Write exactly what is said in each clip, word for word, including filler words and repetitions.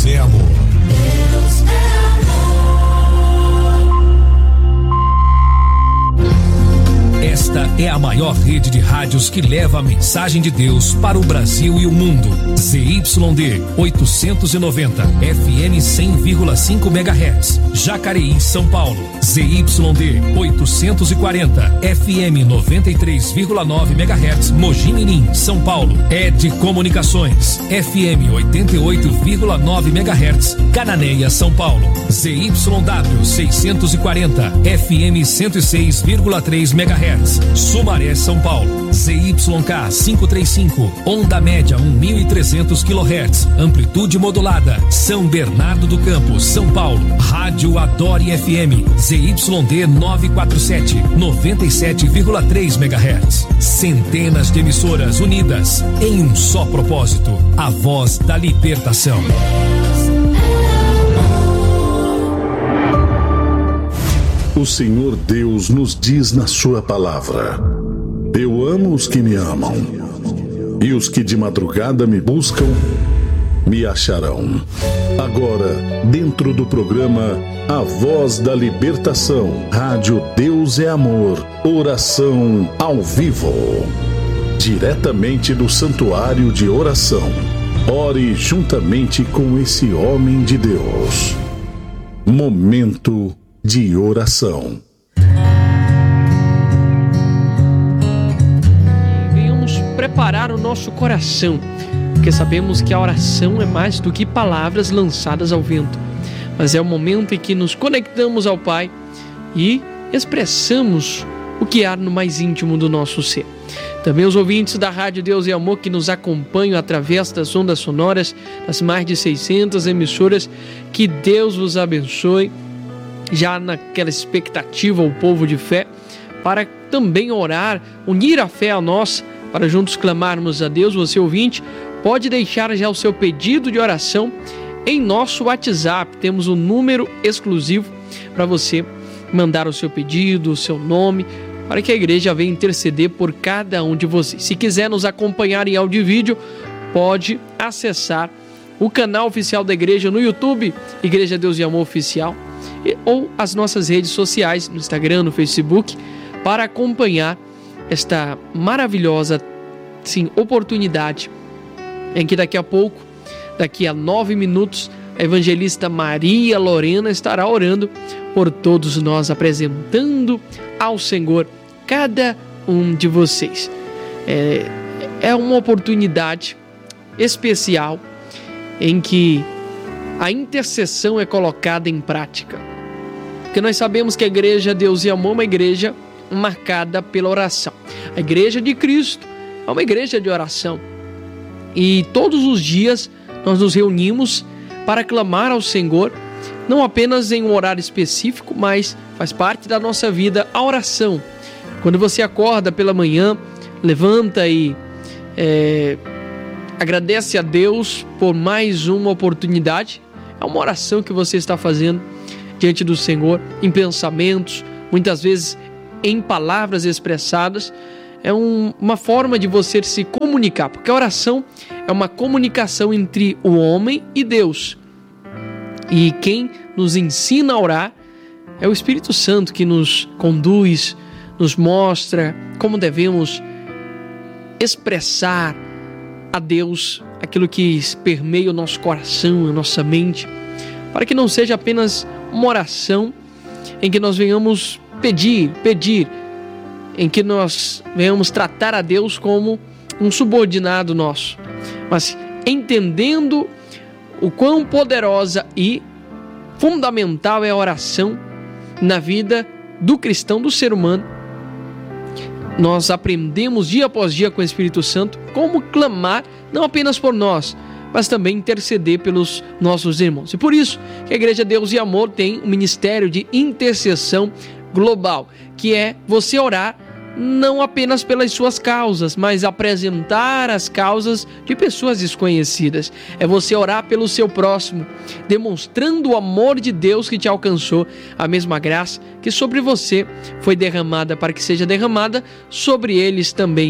Deus é amor. Deus é amor. Esta é a maior rede de rádios que leva a mensagem de Deus para o Brasil e o mundo. Z Y D oitocentos e noventa, F M cem vírgula cinco megahertz, Jacareí, São Paulo. Z Y D oitocentos e quarenta, F M noventa e três vírgula nove megahertz, Mogi Mirim, São Paulo. Ed Comunicações, F M oitenta e oito vírgula nove megahertz, Cananéia, São Paulo. Z Y W seiscentos e quarenta, F M cento e seis vírgula três megahertz, Sumaré, São Paulo. Z Y K quinhentos e trinta e cinco, onda média mil e trezentos quilohertz, amplitude modulada, São Bernardo do Campo, São Paulo. Rádio Adore F M, Z Y D novecentos e quarenta e sete, noventa e sete vírgula três megahertz. Centenas de emissoras unidas em um só propósito, a voz da libertação. O Senhor Deus nos diz na sua palavra: eu amo os que me amam, e os que de madrugada me buscam, me acharão. Agora, dentro do programa A Voz da Libertação, Rádio Deus é Amor, oração ao vivo, diretamente do Santuário de Oração. Ore juntamente com esse homem de Deus. Momento de oração. Venhamos preparar o nosso coração, porque sabemos que a oração é mais do que palavras lançadas ao vento, mas é o momento em que nos conectamos ao Pai e expressamos o que há no mais íntimo do nosso ser. Também os ouvintes da Rádio Deus e Amor que nos acompanham através das ondas sonoras, das mais de seiscentas emissoras, que Deus vos abençoe. Já naquela expectativa, o povo de fé, para também orar, unir a fé a nós, para juntos clamarmos a Deus. Você ouvinte, pode deixar já o seu pedido de oração em nosso WhatsApp. Temos um número exclusivo para você mandar o seu pedido, o seu nome, para que a igreja venha interceder por cada um de vocês. Se quiser nos acompanhar em áudio e vídeo, pode acessar o canal oficial da igreja no YouTube, Igreja Deus e Amor Oficial, ou as nossas redes sociais, no Instagram, no Facebook, para acompanhar esta maravilhosa, sim, oportunidade em que daqui a pouco, daqui a nove minutos, a evangelista Maria Lorena estará orando por todos nós, apresentando ao Senhor cada um de vocês. É, é uma oportunidade especial em que a intercessão é colocada em prática. Porque nós sabemos que a igreja Deus e Amor é uma igreja marcada pela oração. A igreja de Cristo é uma igreja de oração. E todos os dias nós nos reunimos para clamar ao Senhor, não apenas em um horário específico, mas faz parte da nossa vida a oração. Quando você acorda pela manhã, levanta e é, agradece a Deus por mais uma oportunidade, é uma oração que você está fazendo diante do Senhor, em pensamentos, muitas vezes em palavras expressadas. É um, uma forma de você se comunicar, porque a oração é uma comunicação entre o homem e Deus. E quem nos ensina a orar é o Espírito Santo, que nos conduz, nos mostra como devemos expressar a Deus aquilo que permeia o nosso coração, a nossa mente, para que não seja apenas uma oração em que nós venhamos pedir, pedir, em que nós venhamos tratar a Deus como um subordinado nosso, mas entendendo o quão poderosa e fundamental é a oração na vida do cristão, do ser humano. Nós aprendemos dia após dia com o Espírito Santo como clamar, não apenas por nós, mas também interceder pelos nossos irmãos. E por isso que a Igreja Deus e Amor tem um ministério de intercessão global, que é você orar não apenas pelas suas causas, mas apresentar as causas de pessoas desconhecidas. É você orar pelo seu próximo, demonstrando o amor de Deus que te alcançou, a mesma graça que sobre você foi derramada, para que seja derramada sobre eles também,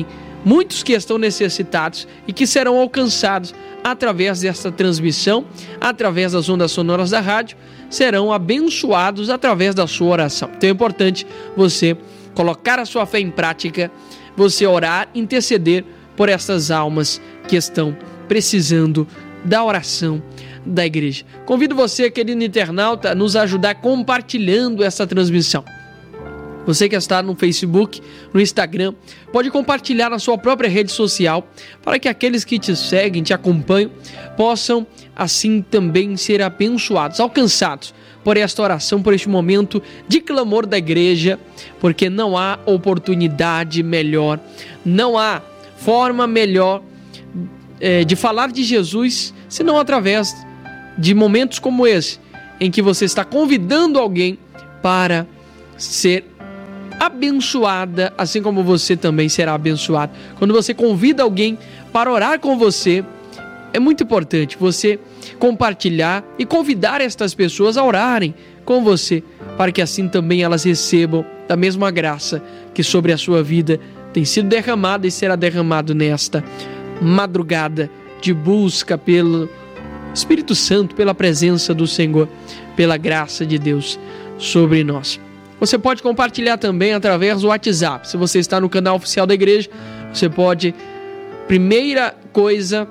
muitos que estão necessitados e que serão alcançados através desta transmissão, através das ondas sonoras da rádio, serão abençoados através da sua oração. Então é importante você colocar a sua fé em prática, você orar, interceder por essas almas que estão precisando da oração da igreja. Convido você, querido internauta, a nos ajudar compartilhando essa transmissão. Você que está no Facebook, no Instagram, pode compartilhar na sua própria rede social para que aqueles que te seguem, te acompanham, possam assim também ser abençoados, alcançados por esta oração, por este momento de clamor da igreja, porque não há oportunidade melhor, não há forma melhor é, de falar de Jesus, senão através de momentos como esse, em que você está convidando alguém para ser abençoada, assim como você também será abençoado. Quando você convida alguém para orar com você, é muito importante você compartilhar e convidar estas pessoas a orarem com você, para que assim também elas recebam da mesma graça que sobre a sua vida tem sido derramada e será derramado nesta madrugada de busca pelo Espírito Santo, pela presença do Senhor, pela graça de Deus sobre nós. Você pode compartilhar também através do WhatsApp. Se você está no canal oficial da igreja, você pode, primeira coisa,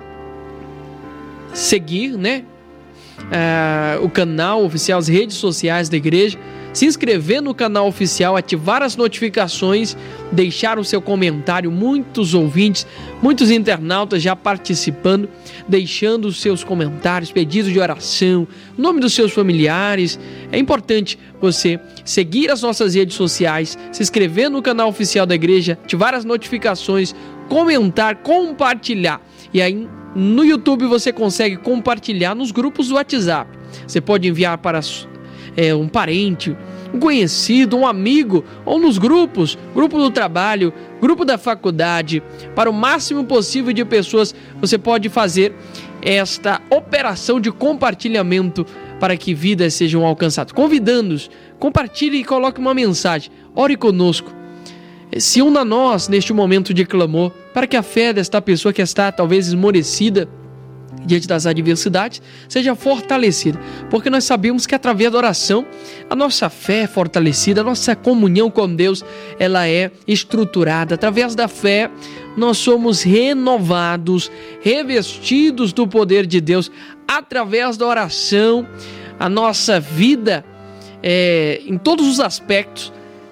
seguir, né? Uh, o canal oficial, as redes sociais da igreja, se inscrever no canal oficial, ativar as notificações, deixar o seu comentário. Muitos ouvintes, muitos internautas já participando, deixando os seus comentários, pedidos de oração, nome dos seus familiares. É importante você seguir as nossas redes sociais, se inscrever no canal oficial da igreja, ativar as notificações, comentar, compartilhar. E aí no YouTube você consegue compartilhar nos grupos do WhatsApp. Você pode enviar para é, um parente, um conhecido, um amigo, ou nos grupos, grupo do trabalho, grupo da faculdade. Para o máximo possível de pessoas, você pode fazer esta operação de compartilhamento para que vidas sejam alcançadas. Convidando-os, compartilhe e coloque uma mensagem. Ore conosco. Se una a nós neste momento de clamor, para que a fé desta pessoa que está talvez esmorecida diante das adversidades seja fortalecida, porque nós sabemos que através da oração a nossa fé é fortalecida, a nossa comunhão com Deus ela é estruturada. Através da fé nós somos renovados, revestidos do poder de Deus. Através da oração a nossa vida é, em todos os aspectos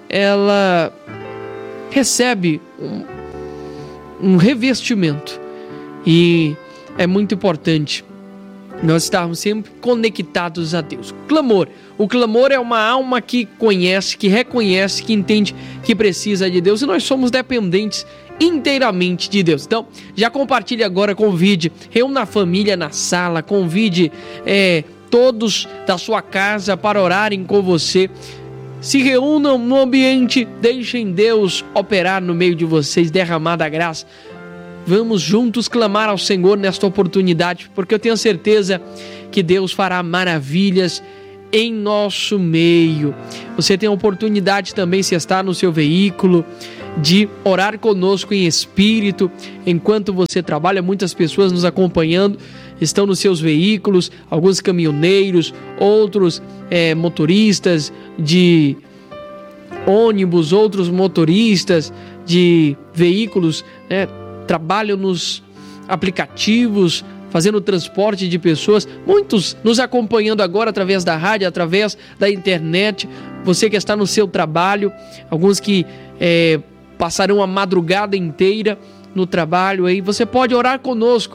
ela recebe um, um revestimento, e é muito importante nós estarmos sempre conectados a Deus. Clamor. O clamor é uma alma que conhece, que reconhece, que entende que precisa de Deus, e nós somos dependentes inteiramente de Deus. Então, já compartilhe agora, convide, reúna a família na sala, convide é, todos da sua casa para orarem com você. Se reúnam no ambiente, deixem Deus operar no meio de vocês, derramar da graça. Vamos juntos clamar ao Senhor nesta oportunidade, porque eu tenho certeza que Deus fará maravilhas em nosso meio. Você tem a oportunidade também, se está no seu veículo, de orar conosco em espírito, enquanto você trabalha. Muitas pessoas nos acompanhando estão nos seus veículos, alguns caminhoneiros, outros é, motoristas de ônibus, outros motoristas de veículos, né, trabalham nos aplicativos, fazendo o transporte de pessoas. Muitos nos acompanhando agora através da rádio, através da internet. Você que está no seu trabalho, alguns que é, passarão a madrugada inteira no trabalho, aí você pode orar conosco.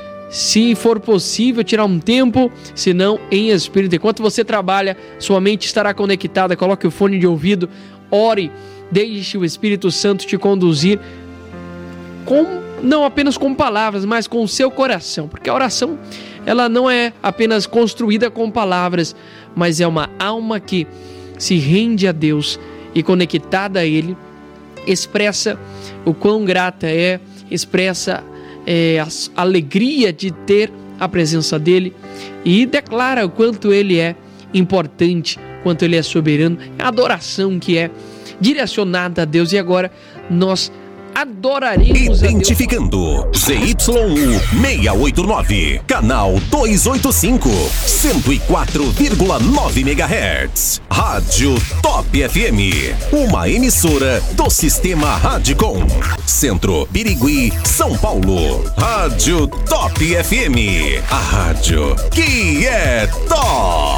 Se for possível, tirar um tempo, se não, em espírito. Enquanto você trabalha, sua mente estará conectada. Coloque o fone de ouvido, ore, deixe o Espírito Santo te conduzir, com, não apenas com palavras, mas com o seu coração. Porque a oração, ela não é apenas construída com palavras, mas é uma alma que se rende a Deus e, conectada a Ele, expressa o quão grata é, expressa É, a alegria de ter a presença dele, e declara o quanto ele é importante, quanto ele é soberano. É a adoração que é direcionada a Deus. E agora nós adoraremos Identificando Z Y U seiscentos e oitenta e nove, canal duzentos e oitenta e cinco, cento e quatro vírgula nove megahertz. Rádio Top F M, uma emissora do Sistema Radicom. Centro, Birigui, São Paulo. Rádio Top F M, a rádio que é top.